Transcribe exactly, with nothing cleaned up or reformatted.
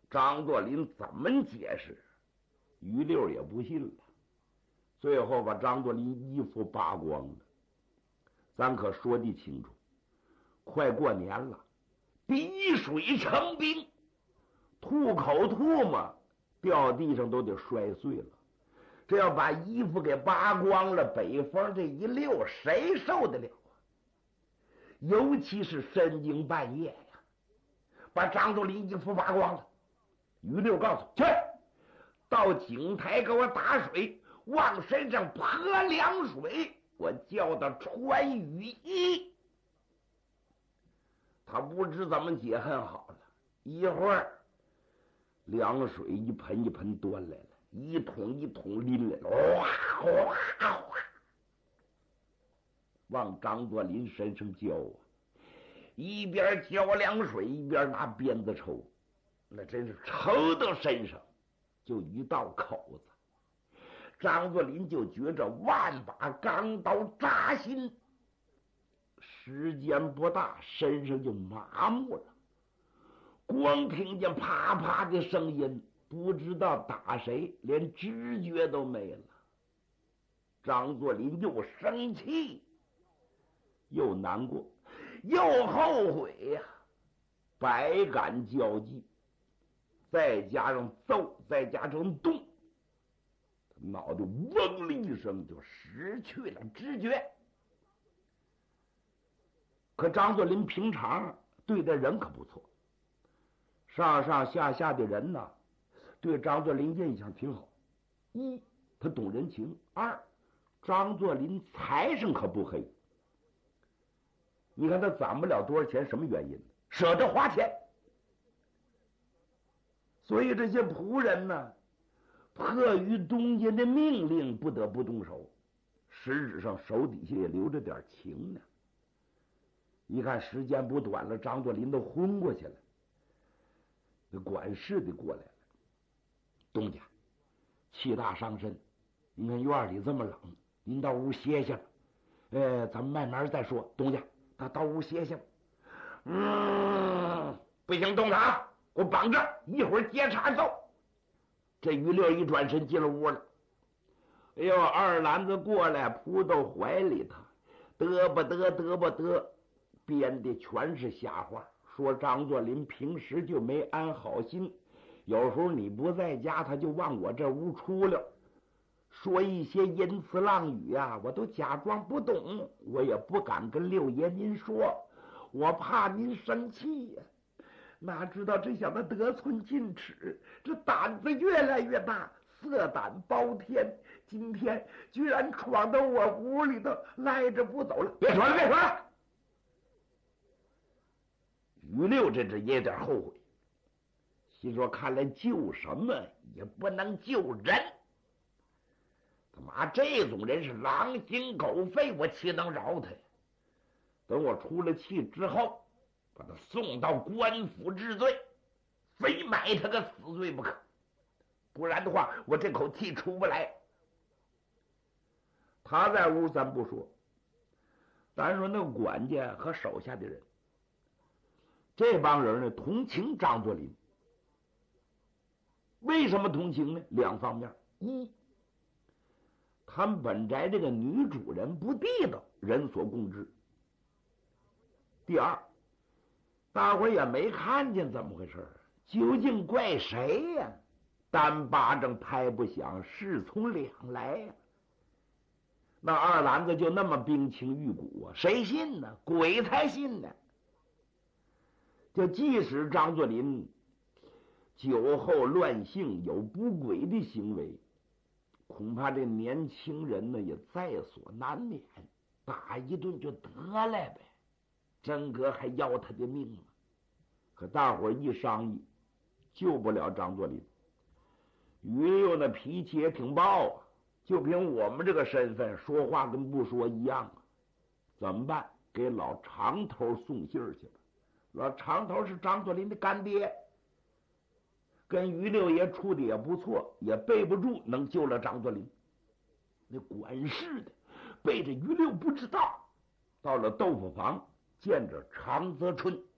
张作霖怎么解释，于六也不信了。最后把张作霖衣服扒光了。咱可说的清楚，快过年了，滴水成冰，吐口唾沫掉地上都得摔碎了。这要把衣服给扒光了，北风这一溜，谁受得了啊？尤其是深更半夜呀，把张作霖衣服扒光了。于六告诉去，到井台给我打水，往身上泼凉水，我叫他穿雨衣。他不知怎么解恨好了，一会儿凉水一盆一盆端来了，一桶一桶拎来了，哗哗哗，往张作霖身上浇啊！一边浇凉水，一边拿鞭子抽，那真是抽到身上就一道口子。张作霖就觉着万把钢刀扎心，时间不大，身上就麻木了。光听见啪啪的声音，不知道打谁，连知觉都没了。张作霖又生气又难过又后悔呀、啊，百感交集，再加上揍，再加上动，脑袋嗡的一声就失去了知觉。可张作霖平常对待人可不错，上上下下的人呢，对张作霖印象挺好。一，他懂人情；二，张作霖财上可不黑。你看他攒不了多少钱，什么原因呢？舍得花钱。所以这些仆人呢，迫于东家的命令，不得不动手，实质上手底下也留着点情呢。一看时间不短了，张作霖都昏过去了，那管事的过来了。东家气大伤身，你看院里这么冷，您到屋歇歇吧。呃，咱们慢慢再说。东家，他到屋歇歇吧。嗯，不行，动他，给我绑着，一会儿接茬走。这于六一转身进了屋了。哎呦，二篮子过来扑到怀里头，嘚吧嘚嘚吧嘚，编的全是瞎话，说张作霖平时就没安好心，有时候你不在家，他就往我这屋出溜，说一些阴词浪语啊，我都假装不懂，我也不敢跟六爷您说，我怕您生气呀、啊。哪知道这小子得寸进尺，这胆子越来越大，色胆包天，今天居然闯到我屋里头，赖着不走了。别说了，别说了。于六这这也有点后悔，心说看来救什么也不能救人，他妈这种人是狼心狗肺，我岂能饶他呀？等我出了气之后，把他送到官府治罪，非埋他个死罪不可，不然的话我这口气出不来。他在屋咱不说，咱说那管家和手下的人，这帮人呢同情张作霖。为什么同情呢？两方面。一，他们本宅这个女主人不地道，人所共知。第二，大伙也没看见怎么回事，究竟怪谁呀、啊？单巴掌拍不响，事从两来呀、啊。那二篮子就那么冰清玉骨啊，谁信呢？鬼才信呢。就即使张作霖酒后乱性，有不轨的行为，恐怕这年轻人呢也在所难免，打一顿就得了呗。真哥还要他的命吗？可大伙一商议，救不了张作霖。于六那脾气也挺暴啊，就凭我们这个身份，说话跟不说一样啊。怎么办？给老长头送信儿去了。老长头是张作霖的干爹，跟于六爷处的也不错，也背不住能救了张作霖。那管事的背着于六不知道，到了豆腐房见着常泽春，